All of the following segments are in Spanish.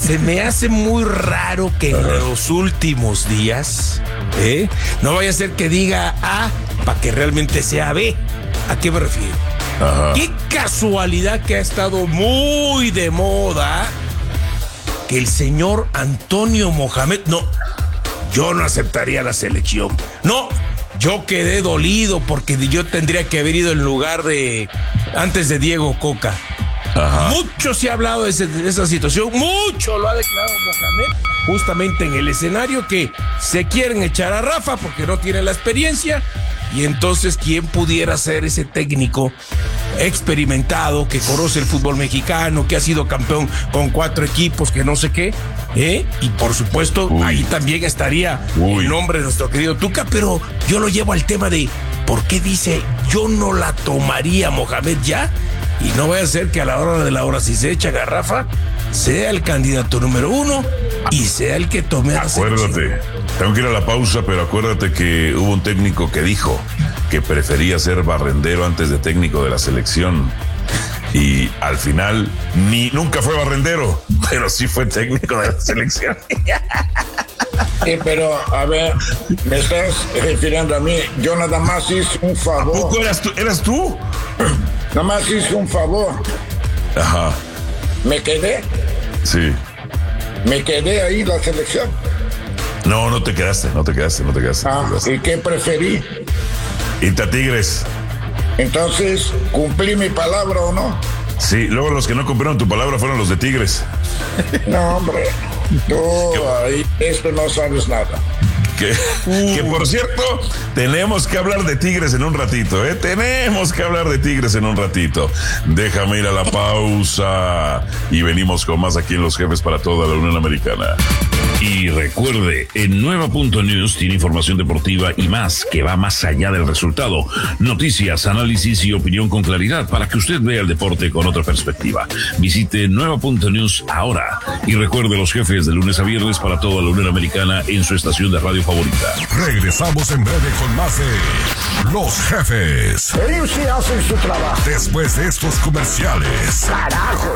se me hace muy raro que en los últimos días, no vaya a ser que diga A para que realmente sea B. ¿A qué me refiero? Ajá. Qué casualidad que ha estado muy de moda que el señor Antonio Mohamed, no, yo no aceptaría la selección. No, yo quedé dolido porque yo tendría que haber ido en lugar de antes de Diego Coca. Ajá. Mucho se ha hablado de esa situación, mucho lo ha declarado Mohamed, justamente en el escenario que se quieren echar a Rafa porque no tiene la experiencia. Y entonces, ¿quién pudiera ser ese técnico experimentado que conoce el fútbol mexicano, que ha sido campeón con 4 equipos, que no sé qué? Y por supuesto, ahí también estaría el nombre de nuestro querido Tuca, pero yo lo llevo al tema de ¿por qué dice yo no la tomaría Mohamed ya? Y no vaya a ser que a la hora de la hora, si se echa garrafa, sea el candidato número 1 y sea el que tome la selección. Acuérdate, tengo que ir a la pausa, pero acuérdate que hubo un técnico que dijo que prefería ser barrendero antes de técnico de la selección. Y al final, nunca fue barrendero, pero sí fue técnico de la selección. Sí, pero a ver, me estás refiriendo a mí. Yo nada más hice un favor. ¿Poco eras tú? Nada más hice un favor. Ajá. Me quedé ahí en la selección. No te quedaste. ¿Y qué preferí? Irte a Tigres. Entonces, ¿cumplí mi palabra o no? Sí, luego los que no cumplieron tu palabra fueron los de Tigres. No, hombre, tú ahí, esto no sabes nada. Que por cierto, tenemos que hablar de Tigres en un ratito, Tenemos que hablar de Tigres en un ratito. Déjame ir a la pausa y venimos con más aquí en Los Jefes para toda la Unión Americana. Y recuerde, en Nueva.News tiene información deportiva y más que va más allá del resultado. Noticias, análisis y opinión con claridad para que usted vea el deporte con otra perspectiva. Visite Nueva.News ahora. Y recuerde, Los Jefes de lunes a viernes para toda la Unión Americana en su estación de radio favorita. Regresamos en breve con más de Los Jefes. Ellos sí hacen su trabajo. Después de estos comerciales. ¡Carajo!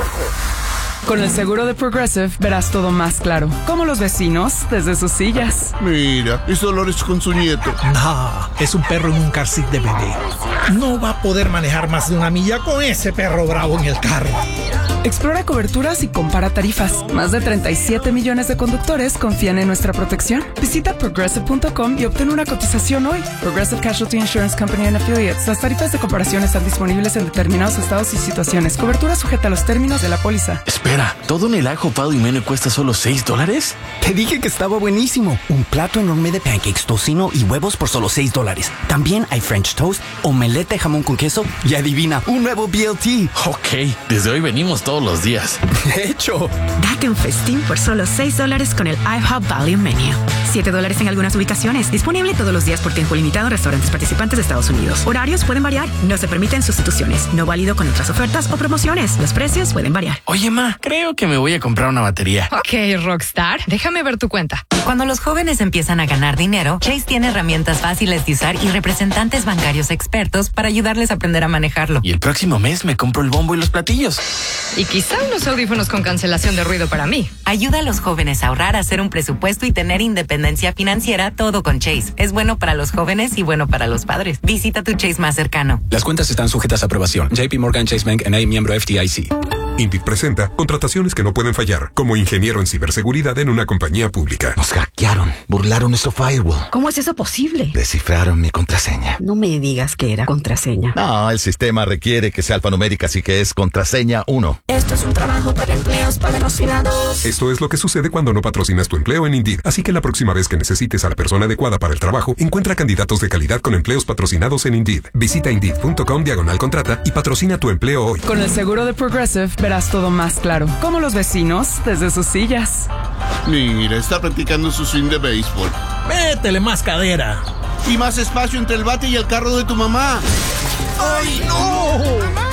Con el seguro de Progressive verás todo más claro, como los vecinos desde sus sillas. Mira, es Dolores con su nieto. No, es un perro en un car seat de bebé. No va a poder manejar más de 1 milla con ese perro bravo en el carro. Explora coberturas y compara tarifas. Más de 37 millones de conductores confían en nuestra protección. Visita Progressive.com y obtén una cotización hoy. Progressive Casualty Insurance Company and Affiliates. Las tarifas de comparación están disponibles en determinados estados y situaciones. Cobertura sujeta a los términos de la póliza. Espera, ¿todo en el ajo Pado y Mene cuesta solo $6? Te dije que estaba buenísimo. Un plato enorme de pancakes, tocino y huevos por solo $6. También hay French toast, omelette de jamón con queso y adivina, un nuevo BLT. Ok, desde hoy venimos todos los días. De hecho, date un festín por solo $6 con el IHOP Value Menu. $7 en algunas ubicaciones. Disponible todos los días por tiempo limitado en restaurantes participantes de Estados Unidos. Horarios pueden variar. No se permiten sustituciones. No válido con otras ofertas o promociones. Los precios pueden variar. Oye, ma, creo que me voy a comprar una batería. Ok, Rockstar, déjame ver tu cuenta. Cuando los jóvenes empiezan a ganar dinero, Chase tiene herramientas fáciles de usar y representantes bancarios expertos para ayudarles a aprender a manejarlo. Y el próximo mes me compro el bombo y los platillos. Y quizá unos audífonos con cancelación de ruido para mí. Ayuda a los jóvenes a ahorrar, a hacer un presupuesto y tener independencia financiera, todo con Chase. Es bueno para los jóvenes y bueno para los padres. Visita tu Chase más cercano. Las cuentas están sujetas a aprobación. JP Morgan Chase Bank N.A., miembro FDIC. Indeed presenta contrataciones que no pueden fallar, como ingeniero en ciberseguridad en una compañía pública. Nos hackearon, burlaron nuestro firewall. ¿Cómo es eso posible? Descifraron mi contraseña. No me digas que era contraseña. No, el sistema requiere que sea alfanumérica, así que es contraseña 1. Esto es un trabajo para empleos patrocinados. Esto es lo que sucede cuando no patrocinas tu empleo en Indeed. Así que la próxima vez que necesites a la persona adecuada para el trabajo, encuentra candidatos de calidad con empleos patrocinados en Indeed. Visita Indeed.com/contrata y patrocina tu empleo hoy. Con el seguro de Progressive verás todo más claro, como los vecinos desde sus sillas. Mira, está practicando su swing de béisbol. Métele más cadera. Y más espacio entre el bate y el carro de tu mamá. ¡Ay, no!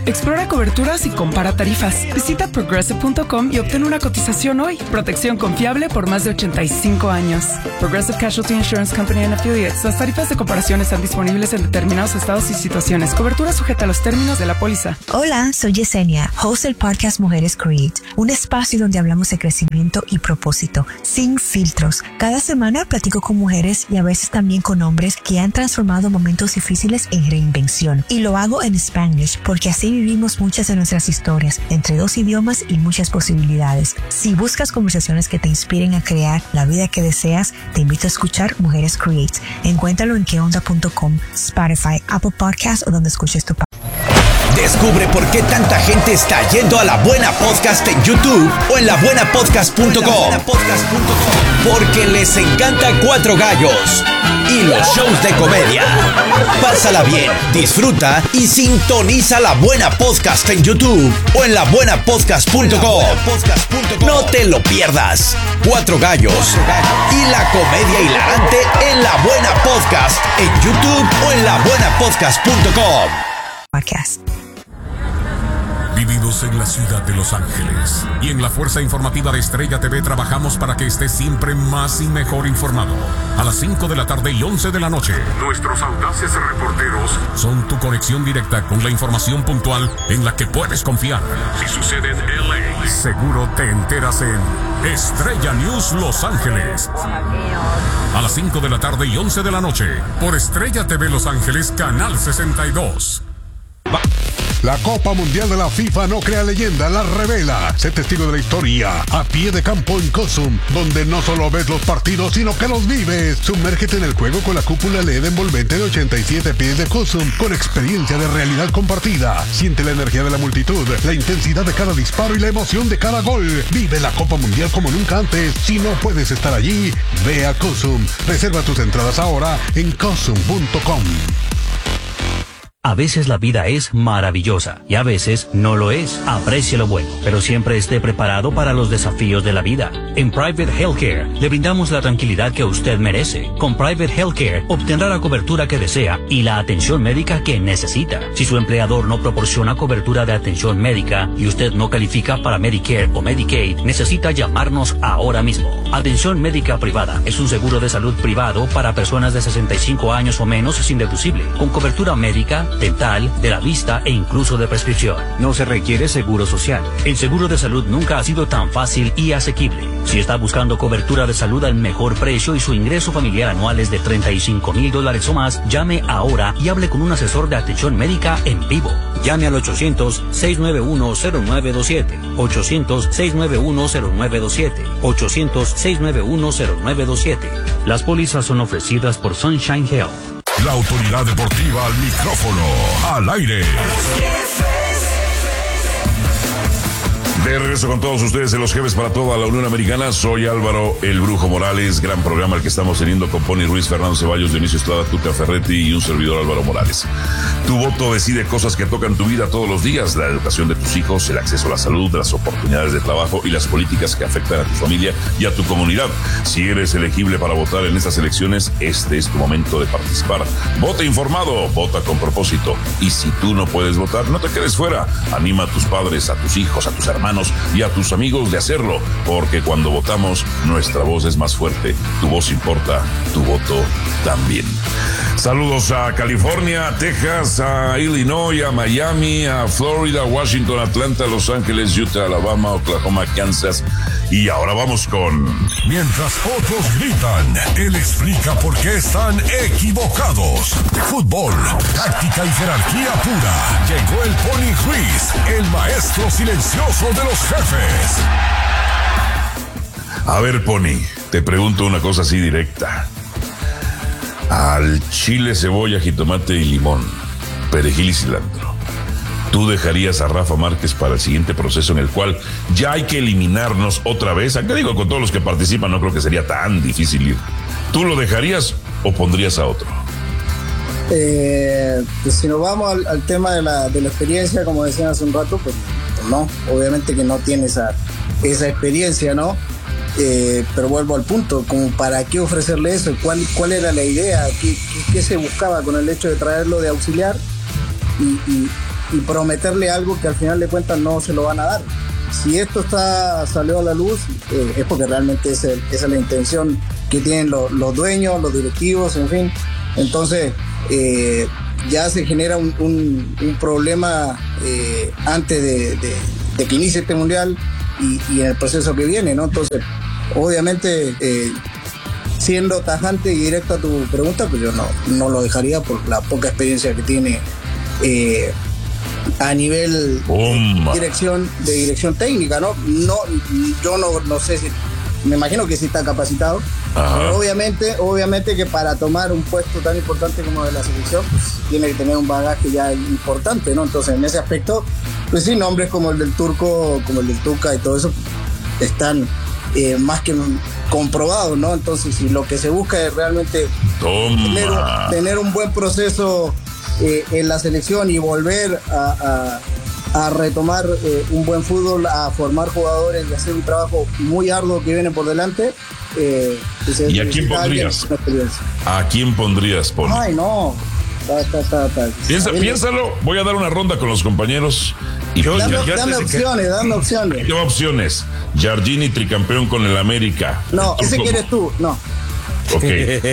Explora coberturas y compara tarifas. Visita Progressive.com y obtén una cotización hoy. Protección confiable por más de 85 años. Progressive Casualty Insurance Company and Affiliates. Las tarifas de comparación están disponibles en determinados estados y situaciones. Cobertura sujeta a los términos de la póliza. Hola, soy Yesenia, host del podcast Mujeres Create, un espacio donde hablamos de crecimiento y propósito, sin filtros. Cada semana platico con mujeres y a veces también con hombres que han transformado momentos difíciles en reinvención. Y lo hago en Spanglish porque así vivimos muchas de nuestras historias, entre 2 idiomas y muchas posibilidades. Si buscas conversaciones que te inspiren a crear la vida que deseas, te invito a escuchar Mujeres Create. Encuéntralo en queonda.com, Spotify, Apple Podcasts o donde escuches tu podcast. Descubre por qué tanta gente está yendo a La Buena Podcast en YouTube o en labuenapodcast.com. Porque les encanta Cuatro Gallos y los shows de comedia. Pásala bien, disfruta y sintoniza La Buena Podcast en YouTube o en labuenapodcast.com. No te lo pierdas. Cuatro Gallos y la comedia hilarante en La Buena Podcast en YouTube o en labuenapodcast.com. Podcast. Vivimos en la ciudad de Los Ángeles y en la Fuerza Informativa de Estrella TV trabajamos para que estés siempre más y mejor informado. A las 5 de la tarde y 11 de la noche, nuestros audaces reporteros son tu conexión directa con la información puntual en la que puedes confiar. Si sucede en LA, seguro te enteras en Estrella News Los Ángeles. A las 5 de la tarde y 11 de la noche, por Estrella TV Los Ángeles, Canal 62. La Copa Mundial de la FIFA no crea leyenda, la revela. Sé testigo de la historia a pie de campo en COSUM, donde no solo ves los partidos, sino que los vives. Sumérgete en el juego con la cúpula LED envolvente de 87 pies de COSUM, con experiencia de realidad compartida. Siente la energía de la multitud, la intensidad de cada disparo y la emoción de cada gol. Vive la Copa Mundial como nunca antes. Si no puedes estar allí, ve a COSUM. Reserva tus entradas ahora en COSUM.com. A veces la vida es maravillosa y a veces no lo es. Aprecie lo bueno, pero siempre esté preparado para los desafíos de la vida. En Private Healthcare le brindamos la tranquilidad que usted merece. Con Private Healthcare obtendrá la cobertura que desea y la atención médica que necesita. Si su empleador no proporciona cobertura de atención médica y usted no califica para Medicare o Medicaid, necesita llamarnos ahora mismo. Atención médica privada es un seguro de salud privado para personas de 65 años o menos sin deducible, con cobertura médica, dental, de la vista e incluso de prescripción. No se requiere seguro social. El seguro de salud nunca ha sido tan fácil y asequible. Si está buscando cobertura de salud al mejor precio y su ingreso familiar anual es de $35,000 o más, llame ahora y hable con un asesor de atención médica en vivo. Llame al 800-691-0927, 800-691-0927, 800-691-0927. Las pólizas son ofrecidas por Sunshine Health. La autoridad deportiva al micrófono, al aire. De regreso con todos ustedes en Los Jefes para toda la Unión Americana. Soy Álvaro El Brujo Morales. Gran programa el que estamos teniendo con Pony Ruiz, Fernando Ceballos, Dionisio Estrada, Tuca Ferretti y un servidor Álvaro Morales. Tu voto decide cosas que tocan tu vida todos los días: la educación de tus hijos, el acceso a la salud, las oportunidades de trabajo y las políticas que afectan a tu familia y a tu comunidad. Si eres elegible para votar en estas elecciones, este es tu momento de participar. Vota informado, vota con propósito. Y si tú no puedes votar, no te quedes fuera. Anima a tus padres, a tus hijos, a tus hermanos y a tus amigos de hacerlo, porque cuando votamos, nuestra voz es más fuerte. Tu voz importa, tu voto también. Saludos a California, a Texas, a Illinois, a Miami, a Florida, Washington, Atlanta, Los Ángeles, Utah, Alabama, Oklahoma, Kansas. Y ahora vamos con... Mientras otros gritan, él explica por qué están equivocados. Fútbol, táctica y jerarquía pura. Llegó el Pony Ruiz, el maestro silencioso de los jefes. A ver, Pony, te pregunto una cosa así directa. Al chile, cebolla, jitomate y limón, perejil y cilantro, ¿tú dejarías a Rafa Márquez para el siguiente proceso en el cual ya hay que eliminarnos otra vez? Acá digo, con todos los que participan, no creo que sería tan difícil ir. ¿Tú lo dejarías o pondrías a otro? Pues si nos vamos al tema de la experiencia, como decían hace un rato, pues no, obviamente que no tiene esa experiencia, ¿no? Pero vuelvo al punto, como para qué ofrecerle eso, cuál era la idea, qué se buscaba con el hecho de traerlo de auxiliar y prometerle algo que al final de cuentas no se lo van a dar. Si esto salió a la luz, es porque realmente esa es la intención que tienen los dueños, los directivos, en fin. Entonces, ya se genera un problema antes de que inicie este mundial y en el proceso que viene, ¿no? Entonces, obviamente, siendo tajante y directo a tu pregunta, pues yo no lo dejaría por la poca experiencia que tiene a nivel de dirección técnica, ¿no? Yo no sé si, me imagino que sí está capacitado. Pero obviamente que para tomar un puesto tan importante como de la selección, pues tiene que tener un bagaje ya importante, ¿no? Entonces, en ese aspecto, pues sí, nombres como el del Turco, como el del Tuca y todo eso, están más que comprobados, ¿no? Entonces, si lo que se busca es realmente tener un buen proceso en la selección y volver a retomar un buen fútbol, a formar jugadores y hacer un trabajo muy arduo que viene por delante. ¿Y a quién pondrías? ¿A quién pondrías, Poli? Ay, no. Piénsalo, voy a dar una ronda con los compañeros. Y dame opciones. ¿Qué opciones? Giardini, tricampeón con el América. No, ese que eres tú, no. Ok.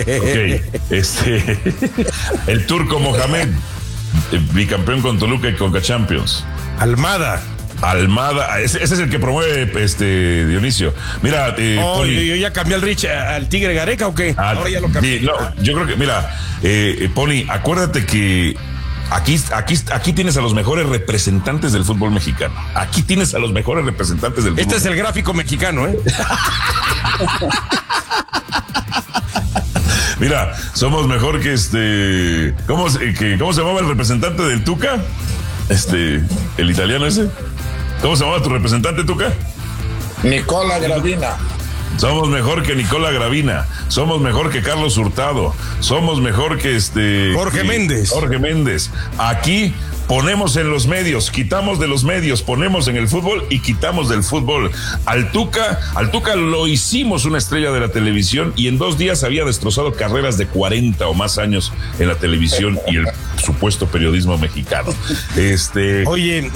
El Turco Mohamed, bicampeón con Toluca y Conca Champions. Almada, ese es el que promueve Dionisio. Mira, yo ya cambié al Tigre Gareca, ¿o qué? Ahora ya lo cambié. No, yo creo que, mira, Pony, acuérdate que aquí tienes a los mejores representantes del fútbol mexicano. Aquí tienes a los mejores representantes del fútbol. Este es el gráfico mexicano, ¿eh? Mira, somos mejor que ¿cómo se llamaba el representante del Tuca? El italiano ese. ¿Cómo se llamaba tu representante, Tuca? Nicola Gravina. Somos mejor que Nicola Gravina. Somos mejor que Carlos Hurtado. Somos mejor que Jorge Méndez. Aquí ponemos en los medios, quitamos de los medios, ponemos en el fútbol y quitamos del fútbol. Al Tuca lo hicimos una estrella de la televisión y en 2 días había destrozado carreras de 40 o más años en la televisión y el supuesto periodismo mexicano. Oye,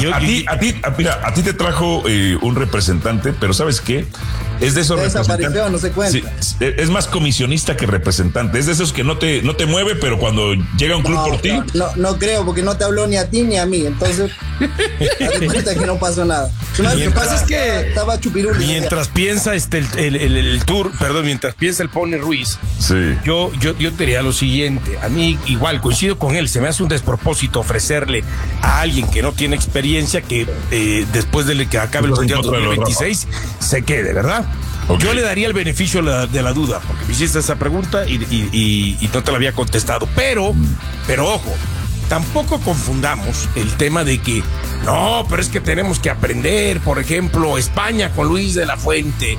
a ti te trajo un representante, pero ¿sabes qué? Es de esos representantes. No se cuenta. Sí, es más comisionista que representante. Es de esos que no te mueve, pero cuando llega un club por ti. No creo, porque no te habló ni a ti ni a mí. Entonces, te cuenta que no pasó nada. Lo que pasa es que estaba chupiruli. Mientras piensa mientras piensa el Pony Ruiz, sí. Yo diría lo siguiente. A mí igual coincido con él. Se me hace un despropósito ofrecerle a alguien que no tiene experiencia que después de que acabe el mundial 2026 se quede, ¿verdad? Okay. Yo le daría el beneficio de la duda, porque me hiciste esa pregunta y no te la había contestado. Pero ojo, tampoco confundamos el tema de que pero es que tenemos que aprender, por ejemplo, España con Luis de la Fuente,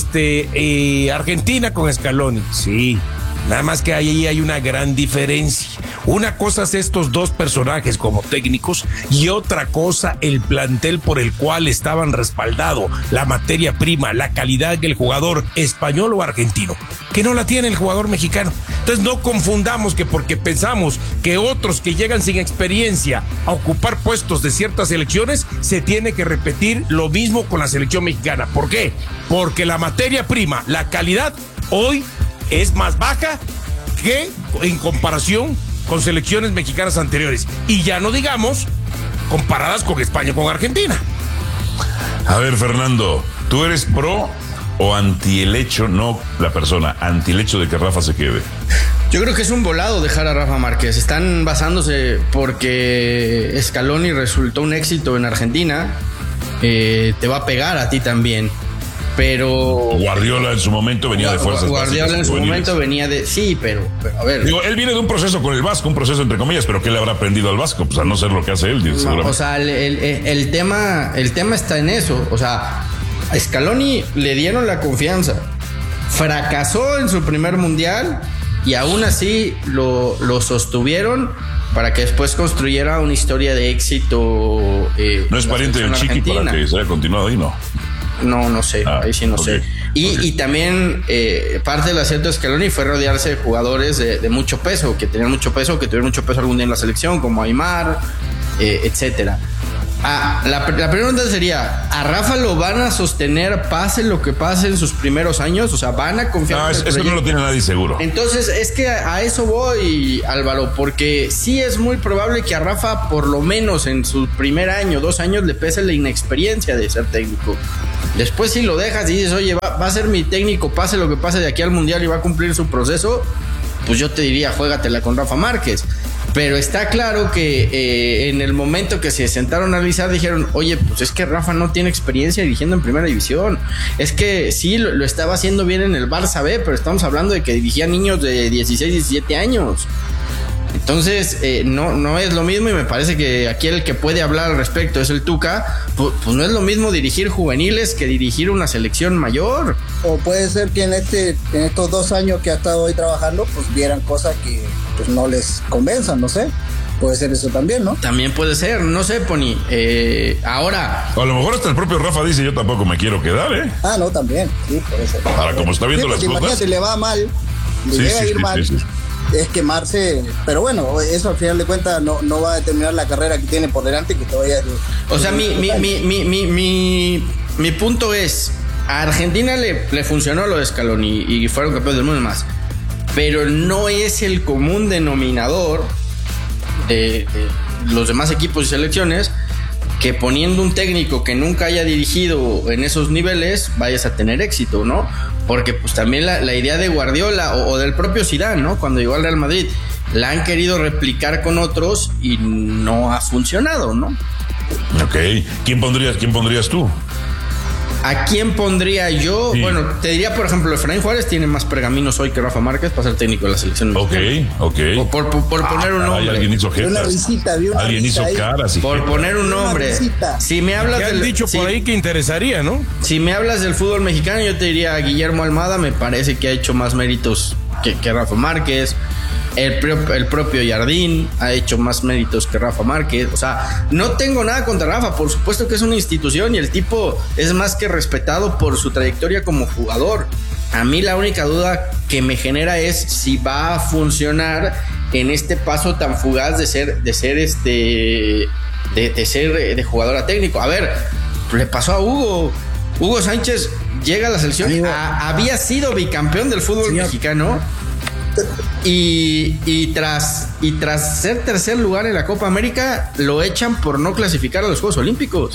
Argentina con Scaloni. Sí, nada más que ahí hay una gran diferencia. Una cosa es estos dos personajes como técnicos y otra cosa el plantel por el cual estaban respaldados, la materia prima, la calidad del jugador español o argentino, que no la tiene el jugador mexicano. Entonces no confundamos que porque pensamos que otros que llegan sin experiencia a ocupar puestos de ciertas selecciones, se tiene que repetir lo mismo con la selección mexicana. ¿Por qué? Porque la materia prima, la calidad, hoy es más baja que en comparación con selecciones mexicanas anteriores. Y ya no digamos comparadas con España o con Argentina. A ver, Fernando, ¿tú eres pro o anti el hecho, no la persona, anti el hecho de que Rafa se quede? Yo creo que es un volado dejar a Rafa Márquez. Están basándose porque Scaloni resultó un éxito en Argentina. Te va a pegar a ti también. Pero Guardiola en su momento venía de fuerzas básicas. Guardiola en su momento venía de... Sí, pero a ver... Digo, él viene de un proceso con el Vasco, un proceso entre comillas, pero ¿qué le habrá aprendido al Vasco? Pues a no ser lo que hace él, seguramente. O sea, el tema está en eso. O sea, a Scaloni le dieron la confianza. Fracasó en su primer mundial y aún así lo sostuvieron para que después construyera una historia de éxito. No es pariente del Chiqui para que se haya continuado ahí, ¿no? No sé, ahí sí no sé. Y también parte del acierto de Scaloni fue rodearse de jugadores de mucho peso, que tenían mucho peso, que tuvieron mucho peso algún día en la selección, como Aimar, etcétera. La pregunta sería, ¿a Rafa lo van a sostener pase lo que pase en sus primeros años? O sea, ¿van a confiar en el eso proyecto? no lo tiene nadie seguro. Entonces, es que a eso voy, Álvaro, porque sí es muy probable que a Rafa, por lo menos en su primer año, 2 años, le pese la inexperiencia de ser técnico. Después, si lo dejas y dices, oye, va a ser mi técnico, pase lo que pase de aquí al Mundial y va a cumplir su proceso, pues yo te diría, juégatela con Rafa Márquez. Pero está claro que en el momento que se sentaron a analizar dijeron, oye, pues es que Rafa no tiene experiencia dirigiendo en primera división. Es que sí, lo estaba haciendo bien en el Barça B, pero estamos hablando de que dirigía niños de 16, 17 años. Entonces, no es lo mismo, y me parece que aquí el que puede hablar al respecto es el Tuca. Pues no es lo mismo dirigir juveniles que dirigir una selección mayor. O puede ser que en estos 2 años que ha estado ahí trabajando, pues vieran cosas que pues no les convenzan, no sé. Puede ser eso también, ¿no? También puede ser, no sé, Pony. Ahora... O a lo mejor hasta el propio Rafa dice, yo tampoco me quiero quedar, ¿eh? Ah, no, también, sí, puede ser. Ahora, como está viendo las cosas... Imagínate, le va mal, llega a ir mal... Sí. Es quemarse, pero bueno, eso al final de cuentas no va a determinar la carrera que tiene por delante, que todavía... O sea, mi punto es, a Argentina le funcionó lo de Scaloni y fueron campeones del mundo y más, pero no es el común denominador de los demás equipos y selecciones que poniendo un técnico que nunca haya dirigido en esos niveles vayas a tener éxito, ¿no? Porque pues también la idea de Guardiola o del propio Zidane, ¿no? Cuando llegó al Real Madrid, la han querido replicar con otros y no ha funcionado, ¿no? Ok. ¿Quién pondrías tú? ¿A quién pondría yo? Sí. Bueno, te diría, por ejemplo, Efraín Juárez tiene más pergaminos hoy que Rafa Márquez para ser técnico de la selección mexicana. Ok. Por poner un nombre. Alguien hizo jetas. Alguien hizo caras. Por poner un nombre. Si me hablas han dicho por ahí que interesaría, ¿no? Si me hablas del fútbol mexicano, yo te diría Guillermo Almada, me parece que ha hecho más méritos que Rafa Márquez. El propio Jardín ha hecho más méritos que Rafa Márquez. O sea, no tengo nada contra Rafa, por supuesto que es una institución y el tipo es más que respetado por su trayectoria como jugador. A mí la única duda que me genera es si va a funcionar en este paso tan fugaz de ser jugador a técnico. A ver, le pasó a Hugo Sánchez, llega a la selección, había sido bicampeón del fútbol mexicano. Y tras ser tercer lugar en la Copa América, lo echan por no clasificar a los Juegos Olímpicos.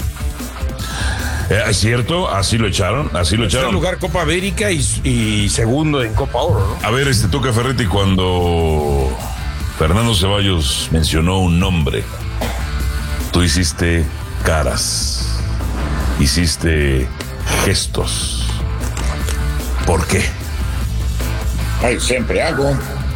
Es cierto, así lo echaron. Tercer lugar Copa América y segundo en Copa Oro, ¿no? A ver, Tuca Ferretti, cuando Fernando Ceballos mencionó un nombre, tú hiciste caras, hiciste gestos. ¿Por qué? Ay, siempre hago.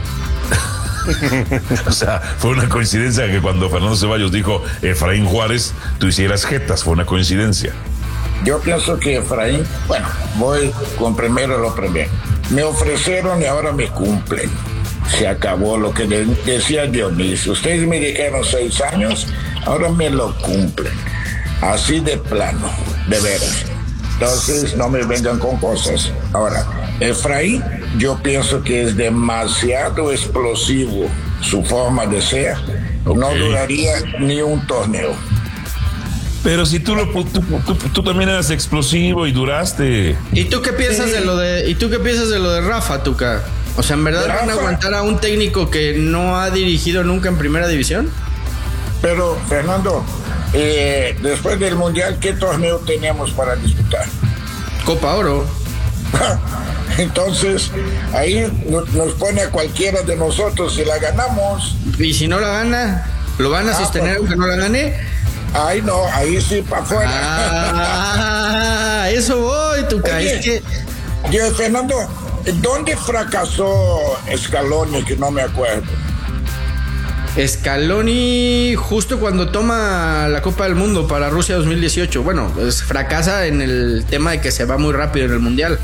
O sea, fue una coincidencia que cuando Fernando Ceballos dijo Efraín Juárez, tú hicieras jetas, fue una coincidencia. Yo pienso que Efraín, bueno, voy con lo primero. Me ofrecieron y ahora me cumplen. Se acabó lo que decía Dionisio. Ustedes me dijeron 6 años, ahora me lo cumplen. Así de plano, de veras. Entonces no me vengan con cosas. Ahora, Efraín, yo pienso que es demasiado explosivo su forma de ser. Okay. No duraría ni un torneo. Pero si tú también eras explosivo y duraste. ¿Y tú qué piensas de lo de Rafa, Tuca? O sea, ¿en verdad van a aguantar a un técnico que no ha dirigido nunca en primera división? Pero, Fernando, después del Mundial, ¿qué torneo teníamos para disputar? Copa Oro. Entonces, ahí nos pone a cualquiera de nosotros si la ganamos. ¿Y si no la gana? ¿Lo van a sostener aunque no la gane? Ay, no, ahí sí para afuera. Eso voy, Tuca. Oye, es que... Yo, Fernando, ¿dónde fracasó Scaloni? Que no me acuerdo. Scaloni justo cuando toma la Copa del Mundo para Rusia 2018. Bueno, pues fracasa en el tema de que se va muy rápido en el Mundial.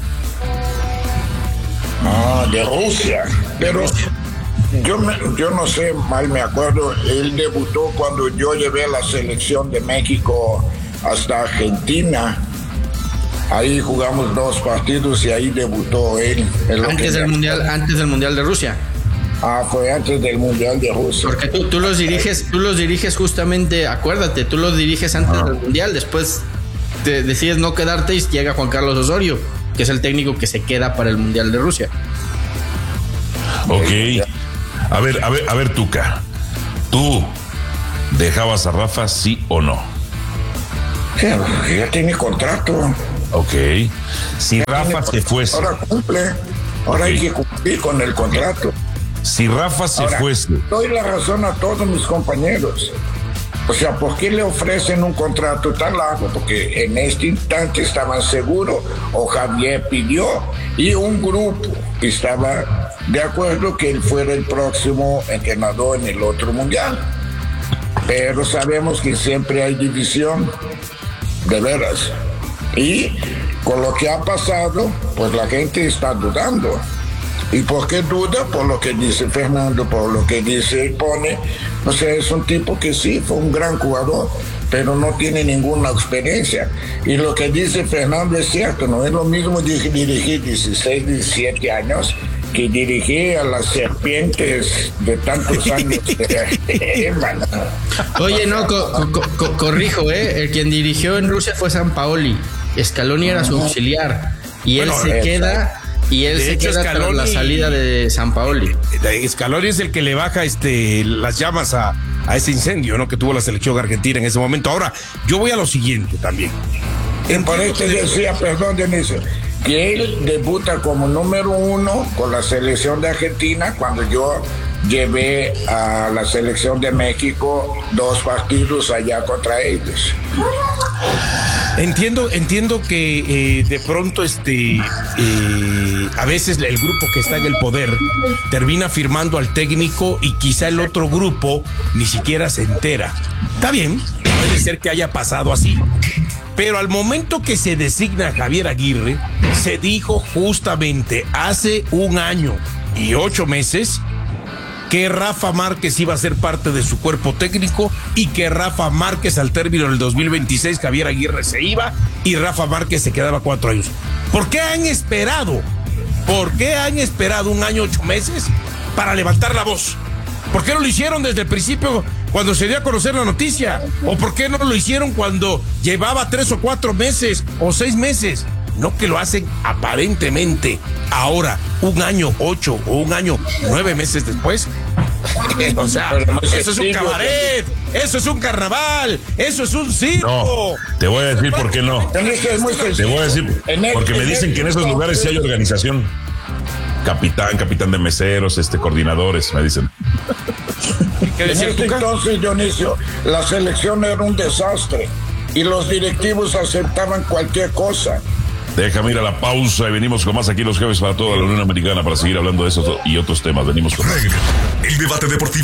De Rusia. Pero yo no sé, mal me acuerdo, él debutó cuando yo llevé a la selección de México hasta Argentina. Ahí jugamos 2 partidos y ahí debutó él. Antes del Mundial de Rusia. Fue antes del Mundial de Rusia. Porque tú los diriges justamente, acuérdate, tú los diriges antes del Mundial, después te decides no quedarte y llega Juan Carlos Osorio, que es el técnico que se queda para el Mundial de Rusia. Ok. A ver, Tuca. ¿Tú dejabas a Rafa, sí o no? Sí, ya tiene contrato. Ok. Si Rafa se fuese. Ahora cumple. Ahora hay que cumplir con el contrato. Si Rafa se fuese. Doy la razón a todos mis compañeros. O sea, ¿por qué le ofrecen un contrato tan largo? Porque en este instante estaban seguros, o Javier pidió, y un grupo estaba de acuerdo que él fuera el próximo entrenador en el otro mundial. Pero sabemos que siempre hay división, de veras. Y con lo que ha pasado, pues la gente está dudando. ¿Y por qué duda? Por lo que dice Fernando, por lo que dice Pone. O sea, es un tipo que sí, fue un gran jugador, pero no tiene ninguna experiencia. Y lo que dice Fernando es cierto, no es lo mismo dirigir 16, 17 años que dirigir a las serpientes de tantos años. Oye, no, corrijo, el quien dirigió en Rusia fue Sampaoli. Scaloni era su auxiliar. Y él se queda... Y él se queda tras la salida de Sampaoli. Scaloni es el que le baja las llamas a ese incendio, ¿no? Que tuvo la selección argentina en ese momento. Ahora, yo voy a lo siguiente también. Por eso decía, perdón, Dionisio, que él debuta como número 1 con la selección de Argentina cuando yo llevé a la selección de México 2 partidos allá contra ellos. Entiendo que de pronto a veces el grupo que está en el poder termina firmando al técnico y quizá el otro grupo ni siquiera se entera. Está bien, puede ser que haya pasado así. Pero al momento que se designa a Javier Aguirre, se dijo justamente hace 1 año y 8 meses que Rafa Márquez iba a ser parte de su cuerpo técnico y que Rafa Márquez al término del 2026 Javier Aguirre se iba y Rafa Márquez se quedaba 4 años. ¿Por qué han esperado? ¿Por qué han esperado 1 año 8 meses para levantar la voz? ¿Por qué no lo hicieron desde el principio cuando se dio a conocer la noticia? ¿O por qué no lo hicieron cuando llevaba 3 o 4 meses o 6 meses? No, que lo hacen aparentemente ahora, 1 año 8 o 1 año 9 meses después. O sea, eso es un cabaret, eso es un carnaval, eso es un circo. No, te voy a decir por qué no. Te voy a decir, porque me dicen que en esos lugares sí hay organización. Capitán de meseros, coordinadores, me dicen. En este entonces, Dionisio, la selección era un desastre y los directivos aceptaban cualquier cosa. Déjame ir a la pausa y venimos con más aquí los jueves para toda la Unión Americana para seguir hablando de eso y otros temas. Venimos con el debate deportivo